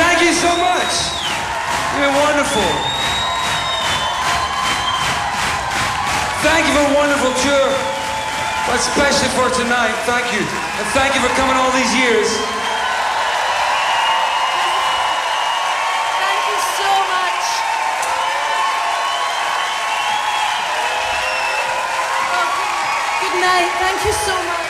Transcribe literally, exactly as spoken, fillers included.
thank you so much. You've been wonderful. Thank you for a wonderful tour, but especially for tonight. Thank you. And thank you for coming all these years. Thank you so much. Good night. Thank you so much.